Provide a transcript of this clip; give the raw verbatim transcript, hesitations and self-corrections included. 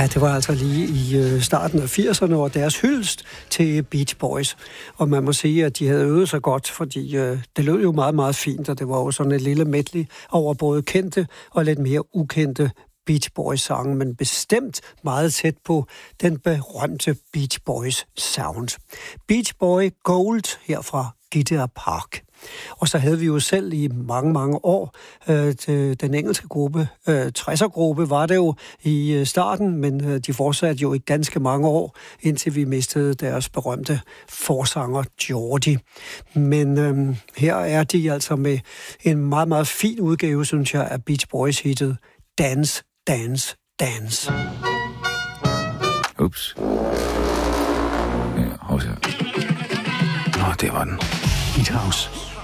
Ja, det var altså lige i starten af firserne, og deres hyldest til Beach Boys. Og man må sige, at de havde øvet sig godt, fordi øh, det lød jo meget, meget fint, og det var jo sådan et lille medley over både kendte og lidt mere ukendte Beach Boys-sange, men bestemt meget tæt på den berømte Beach Boys sound. Beach Boy Gold her fra Gideon Park. Og så havde vi jo selv i mange, mange år øh, den engelske gruppe, øh, tresser-gruppe var det jo i øh, starten, men øh, de fortsatte jo i ganske mange år, indtil vi mistede deres berømte forsanger Geordie. Men øh, her er de altså med en meget, meget fin udgave, synes jeg, af Beach Boys-hittet Dance, Dance, Dance. Ups. Ja, hov så. Nå, det var den. Hit House.